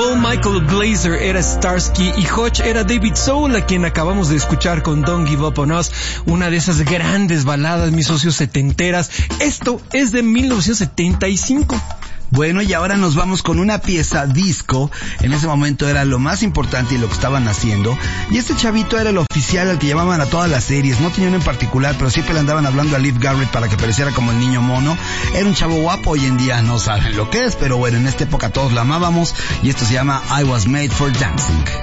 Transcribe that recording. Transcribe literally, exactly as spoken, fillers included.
Paul Michael Glaser era Starsky y Hutch era David Soul, a quien acabamos de escuchar con Don't Give Up on Us, una de esas grandes baladas, mis socios, setenteras. Esto es de mil novecientos setenta y cinco. Bueno, y ahora nos vamos con una pieza disco. En ese momento era lo más importante y lo que estaban haciendo. Y este chavito era el oficial al que llamaban a todas las series. No tenía uno en particular, pero siempre le andaban hablando a Liv Garrett para que pareciera como el niño mono. Era un chavo guapo. Hoy en día no saben lo que es, pero bueno, en esta época todos la amábamos. Y esto se llama I Was Made for Dancing.